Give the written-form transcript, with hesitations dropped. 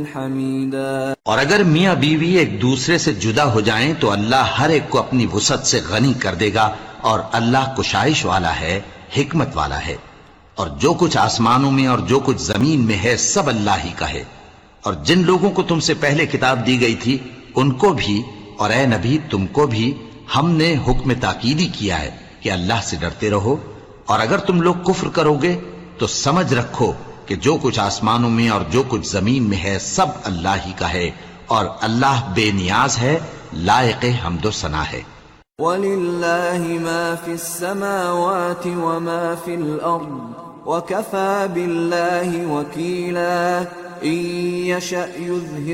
हमीदा। और अगर मियाँ बीवी एक दूसरे से जुदा हो जाएं तो अल्लाह हर एक को अपनी वुसअत से गनी कर देगा और अल्लाह कुशाइश वाला है, हिकमत वाला है। और जो कुछ आसमानों में और जो कुछ जमीन में है सब अल्लाह ही का है। और जिन लोगों को तुमसे पहले किताब दी गई थी उनको भी और ए नबी तुमको भी हमने हुक्म ताकीदी किया है कि अल्लाह से डरते रहो। और अगर तुम लोग कुफ्र करोगे तो समझ रखो कि जो कुछ आसमानों में और जो कुछ जमीन में है सब अल्लाह ही का है और अल्लाह बेनियाज है, लायक हम्दो सना है। वलिल्लाहि मा फिस समावाति व मा फिल अर्द व कफा बिल्लाहि वकीला। इन यशअ युज़हिब